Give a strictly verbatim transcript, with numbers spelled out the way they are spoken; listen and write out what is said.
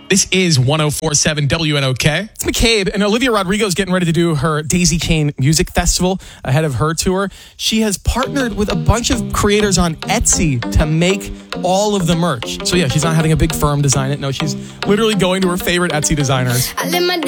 This is one oh four point seven W N O K. It's McCabe, and Olivia Rodrigo's getting ready to do her Daisy Kane Music Festival ahead of her tour. She has partnered with a bunch of creators on Etsy to make all of the merch. So yeah, she's not having a big firm design it. No, she's literally going to her favorite Etsy designers. I live my